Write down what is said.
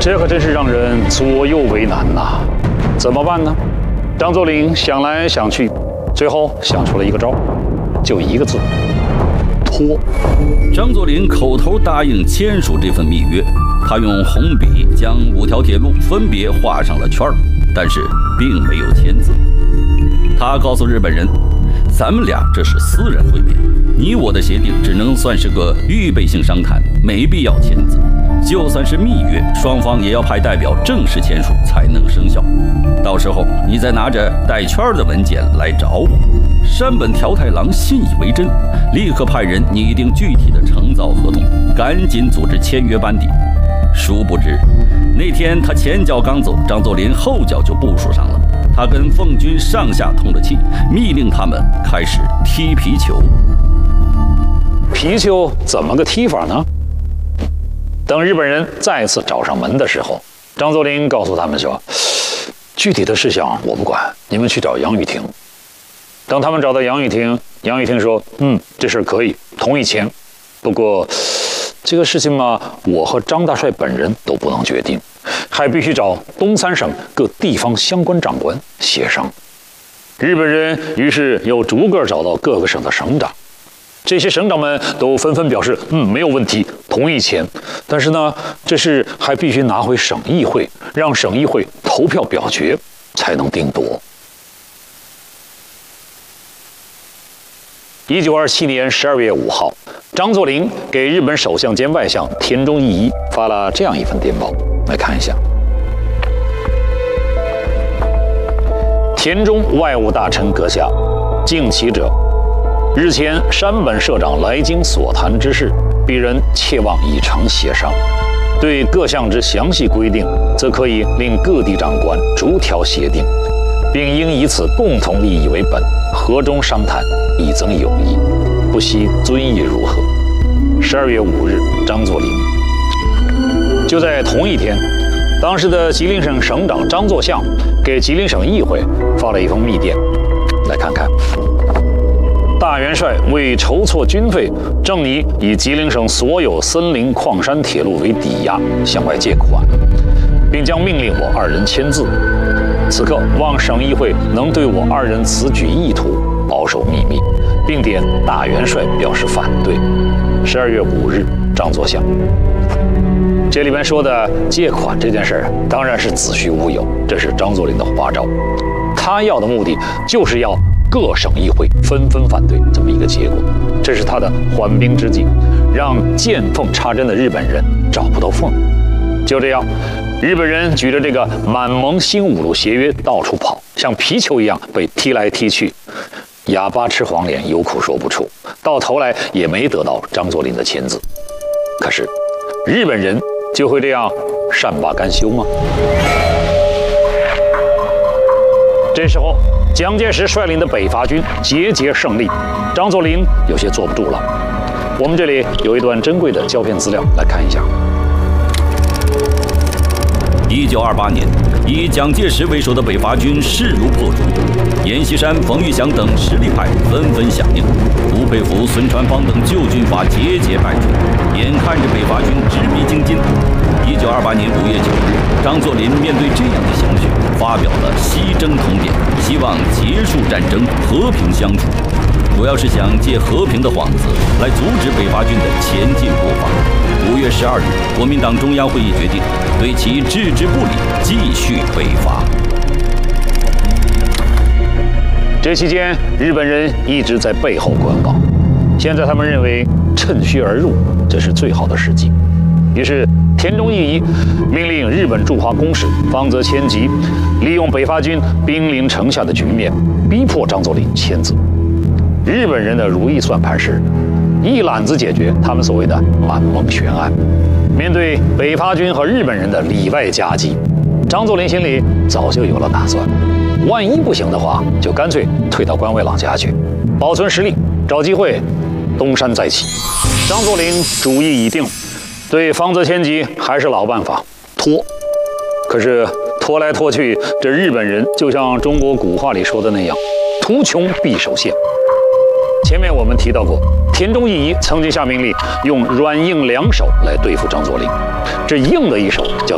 这可真是让人左右为难呐！怎么办呢？张作霖想来想去，最后想出了一个招，就一个字：拖。 张作霖口头答应签署这份密约，他用红笔将5条铁路分别画上了圈儿，但是并没有签字。他告诉日本人，咱们俩这是私人会面，你我的协定只能算是个预备性商谈，没必要签字。就算是密约，双方也要派代表正式签署才能生效。到时候你再拿着带圈的文件来找我。山本条太郎信以为真，立刻派人拟定具体的承造合同，赶紧组织签约班底。殊不知，那天他前脚刚走，张作霖后脚就部署上了。他跟奉军上下通了气，密令他们开始踢皮球。 皮球怎么个踢法呢？等日本人再次找上门的时候，张作霖告诉他们说，具体的事项我不管，你们去找杨宇霆。当他们找到杨宇霆，杨宇霆说，这事儿可以，同意签。不过这个事情嘛，我和张大帅本人都不能决定，还必须找东三省各地方相关长官协商。日本人于是又逐个找到各个省的省长，这些省长们都纷纷表示，没有问题，同意签。但是呢，这事还必须拿回省议会，让省议会投票表决，才能定夺。1927年12月5号，张作霖给日本首相兼外相田中义一发了这样一份电报，来看一下。田中外务大臣阁下，敬启者，日前山本社长来京所谈之事，鄙人切望以诚协商。对各项之详细规定，则可以令各地长官逐条协定，并应以此共同利益为本，和中商谈，以增友谊。不悉遵意如何？12月5日，张作霖。就在同一天，当时的吉林省省长张作相给吉林省议会发了一封密电，来看看。大元帅为筹措军费，正拟以吉林省所有森林矿山铁路为抵押向外借款，并将命令我2人签字。此刻望省议会能对我2人此举意图保守秘密，并点大元帅表示反对。12月5日，张作相。这里面说的借款这件事儿，当然是子虚乌有，这是张作霖的花招。他要的目的就是要各省议会纷纷反对这么一个结果，这是他的缓兵之计，让见缝插针的日本人找不到缝。就这样，日本人举着这个满蒙新五路协约到处跑，像皮球一样被踢来踢去，哑巴吃黄连，有苦说不出，到头来也没得到张作霖的签字。可是日本人就会这样善罢甘休吗？这时候蒋介石率领的北伐军节节胜利，张作霖有些坐不住了。我们这里有一段珍贵的胶片资料，来看一下。 1928年，以蒋介石为首的北伐军势如破竹，阎锡山、冯玉祥等实力派纷纷响应，吴佩孚、孙传芳等旧军阀节节败退，眼看着北伐军直逼京津。1928年5月9日，张作霖面对这样的形势，发表了西征通电，希望结束战争，和平相处，主要是想借和平的幌子来阻止北伐军的前进步伐。5月12日，国民党中央会议决定对其置之不理，继续北伐。 这期间，日本人一直在背后观望，现在他们认为趁虚而入，这是最好的时机。于是田中义一命令日本驻华公使方泽千吉利用北伐军兵临城下的局面，逼迫张作霖签字。日本人的如意算盘是一揽子解决他们所谓的满蒙悬案。面对北伐军和日本人的里外夹击，张作霖心里早就有了打算，万一不行的话，就干脆退到关外老家去，保存实力，找机会东山再起。张作霖主意已定，对方泽千吉还是老办法，拖。可是拖来拖去，这日本人就像中国古话里说的那样，图穷匕首现。前面我们提到过，田中义一曾经下命令用软硬两手来对付张作霖，这硬的一手叫